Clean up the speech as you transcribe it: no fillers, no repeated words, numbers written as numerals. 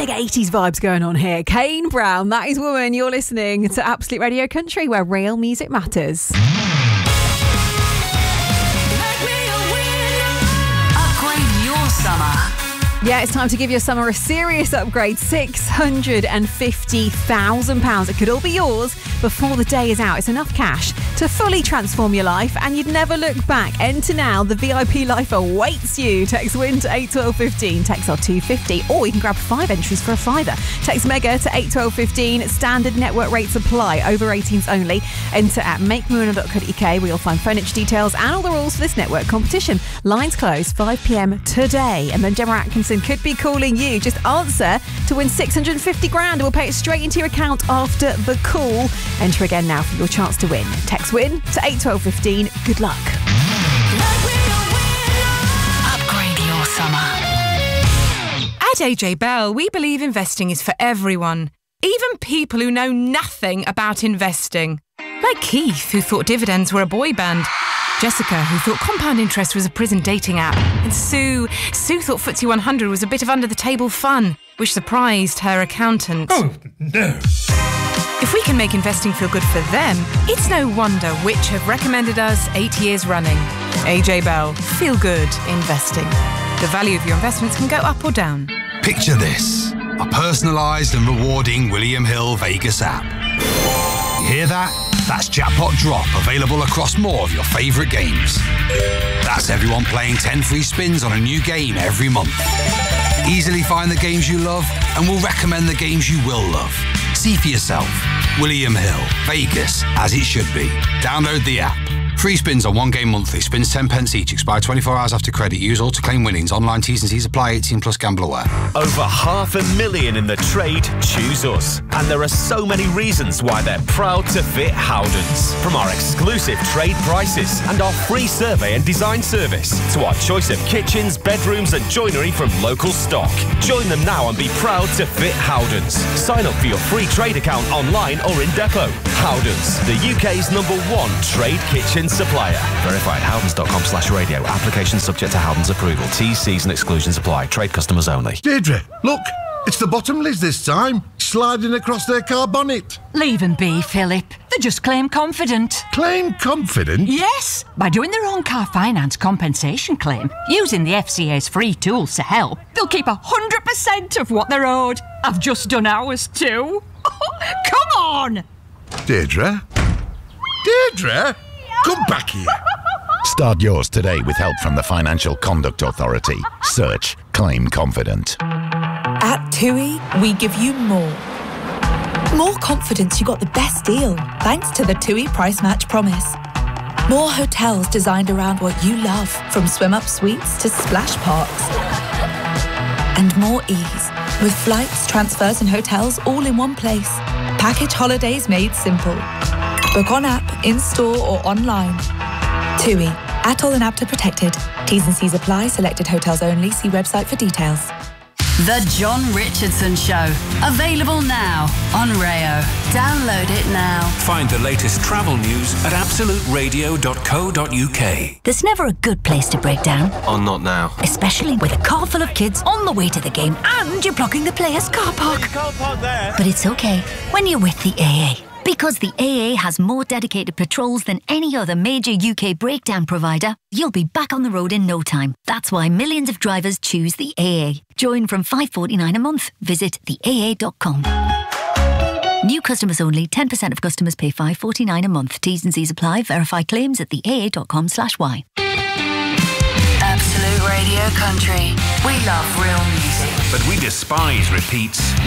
big 80s vibes going on here. Kane Brown, That Is Woman. You're listening to Absolute Radio Country, where real music matters. Upgrade your summer. Yeah, it's time to give your summer a serious upgrade. £650,000. It could all be yours before the day is out. It's enough cash to fully transform your life, and you'd never look back. Enter now. The VIP life awaits you. Text WIN to 81215. Text R250, or you can grab 5 entries for a £5. Text MEGA to 81215. Standard network rates apply. Over 18s only. Enter at makemona.co.uk, where you'll find phone entry details and all the rules for this network competition. Lines close 5 p.m. today, and then Gemma Atkinson could be calling you. Just answer to win 650 grand. We'll pay it straight into your account after the call. Enter again now for your chance to win. Text WIN to 81215. Good luck. Upgrade your summer. At AJ Bell, we believe investing is for everyone, even people who know nothing about investing. Like Keith, who thought dividends were a boy band. Jessica, who thought compound interest was a prison dating app. And Sue thought FTSE 100 was a bit of under-the-table fun, which surprised her accountant. Oh, no. If we can make investing feel good for them, it's no wonder Which have recommended us 8 years running. AJ Bell, feel good investing. The value of your investments can go up or down. Picture this, a personalised and rewarding William Hill Vegas app. You hear that? That's Jackpot Drop, available across more of your favourite games. That's everyone playing 10 free spins on a new game every month. Easily find the games you love, and we'll recommend the games you will love. See for yourself. William Hill, Vegas, as it should be. Download the app. Free spins on one game monthly. Spins 10 pence each. Expire 24 hours after credit. Use all to claim winnings. Online T's and C's apply. 18 plus gamble aware. Over 500,000 in the trade choose us. And there are so many reasons why they're proud to fit Howdens. From our exclusive trade prices and our free survey and design service to our choice of kitchens, bedrooms and joinery from local stock. Join them now and be proud to fit Howdens. Sign up for your free trade account online or in depot. Howdens, the UK's #1 trade kitchen supplier. Verified howdens.com/radio. Application subject to Howdens approval. T's, C's and exclusions apply. Trade customers only. Deirdre, look, it's the Bottomleys this time, sliding across their car bonnet. Leave them be, Philip. They just claim confident. Claim confident? Yes, by doing their own car finance compensation claim, using the FCA's free tools to help, they'll keep 100% of what they're owed. I've just done ours too. Come on! Deirdre? Deirdre? Come back here. Start yours today with help from the Financial Conduct Authority. Search Claim Confident. At TUI, we give you more. More confidence you got the best deal, thanks to the TUI Price Match Promise. More hotels designed around what you love, from swim-up suites to splash parks. And more ease, with flights, transfers and hotels all in one place. Package holidays made simple. Book on app, in-store or online. TUI. ATOL and APTA protected. T's and C's apply. Selected hotels only. See website for details. The John Richardson Show. Available now on Rayo. Download it now. Find the latest travel news at absoluteradio.co.uk. There's never a good place to break down. Oh, not now. Especially with a car full of kids on the way to the game and you're blocking the players' car park. You can't park there. But it's okay when you're with the AA. Because the AA has more dedicated patrols than any other major UK breakdown provider, you'll be back on the road in no time. That's why millions of drivers choose the AA. Join from $5.49 a month. Visit theaa.com. New customers only. 10% of customers pay $5.49 a month. T's and C's apply. Verify claims at theaa.com/y. Absolute Radio Country. We love real music. But we despise repeats.